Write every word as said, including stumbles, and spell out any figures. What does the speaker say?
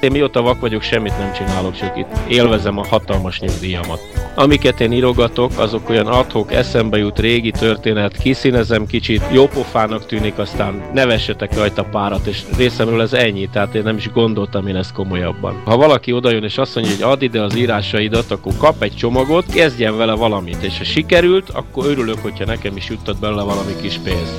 én mióta vak vagyok, semmit nem csinálok, csak itt élvezem a hatalmas nyugdíjamat. Amiket én írogatok, azok olyan ad-hoc, eszembe jut régi történet, kiszínezem kicsit, jópofának tűnik, aztán ne vessetek rajta párat, és részemről ez ennyi, tehát én nem is gondoltam én ezt komolyabban. Ha valaki odajön és azt mondja, hogy add ide az írásaidat, akkor kap egy csomagot, kezdjen vele valamit, és ha sikerült, akkor örülök, hogyha nekem is juttat belőle valami kis pénzt.